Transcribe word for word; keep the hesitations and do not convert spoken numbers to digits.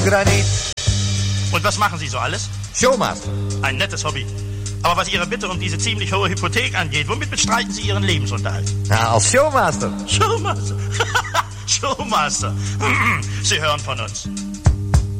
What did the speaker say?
Granit. Und was machen Sie so alles? Showmaster. Ein nettes Hobby. Aber was Ihre Bitte um diese ziemlich hohe Hypothek angeht, womit bestreiten Sie Ihren Lebensunterhalt? Ja, als Showmaster. Showmaster. Showmaster. Sie hören von uns.